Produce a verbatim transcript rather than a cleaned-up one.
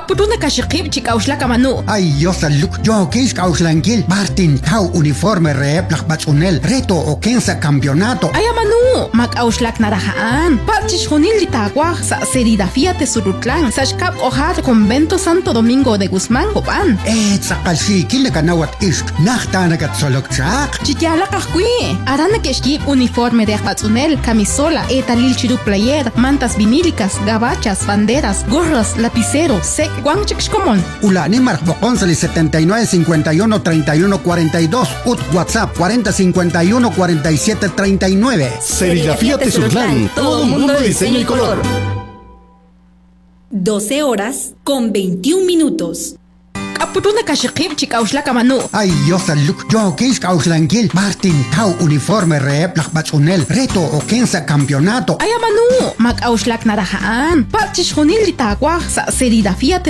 Kaputuna kashikip chikauslaka manu. Ay, Dios aluk, yo kis kauslankil, Martin Kau uniforme rep lakbatsunel, reto o kensa campeonato. Ay manu, makauslak narahaan. Pachish junil litagua sa serigrafía te surutlan, sa shkap ojar convento Santo Domingo de Guzmán Copan. Eh, tsakalsi kilakanawat isk, nachtanagat solokchak. Chikyala kahkui, arana keshkip uniforme de akbatsunel, camisola, etalil chiru player, mantas vinílicas, gabachas, banderas, gorras, lapiceros, sec, guanchikshkomon. Ulani Marcboconsali setenta y nueve cincuenta y uno treinta y uno cuarenta y dos, ut WhatsApp cuarenta cincuenta y uno cuarenta y siete treinta y nueve. Serigrafía Tezutlán, todo mundo de diseño y color. doce horas con veintiún minutos. Kaputuna kashikip chikauslaka manu. Ay, Dios aluk, yo kis kauslankil, Martin Kau uniforme rep lakbatsunel, reto o kensa campeonato. Ay manu, makauslak narahaan. Pachish junil litagua sa serigrafía te